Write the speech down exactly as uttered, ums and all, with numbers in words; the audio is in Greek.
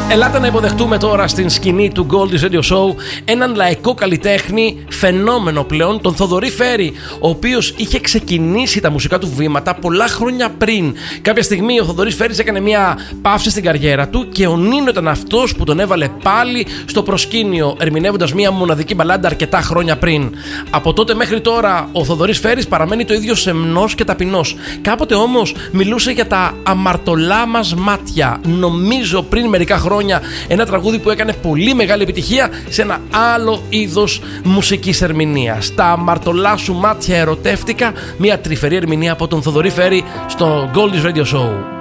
Ελάτε να υποδεχτούμε τώρα στην σκηνή του Goldie's Radio Show έναν λαϊκό καλλιτέχνη, φαινόμενο πλέον, τον Θοδωρή Φέρη, ο οποίος είχε ξεκινήσει τα μουσικά του βήματα πολλά χρόνια πριν. Κάποια στιγμή ο Θοδωρής Φέρης έκανε μια παύση στην καριέρα του και ο Νίνο ήταν αυτός που τον έβαλε πάλι στο προσκήνιο, ερμηνεύοντας μια μοναδική μπαλάντα αρκετά χρόνια πριν. Από τότε μέχρι τώρα ο Θοδωρής Φέρης παραμένει το ίδιο σεμνός και ταπεινός. Κάποτε όμως μιλούσε για τα αμαρτωλά μας μάτια. Νομίζω πριν μερικά χρόνια. Ένα τραγούδι που έκανε πολύ μεγάλη επιτυχία σε ένα άλλο είδος μουσικής ερμηνείας. Τα αμαρτωλά σου μάτια ερωτεύτηκα, μια τρυφερή ερμηνεία από τον Θοδωρή Φέρη στο Goldie's Radio Show.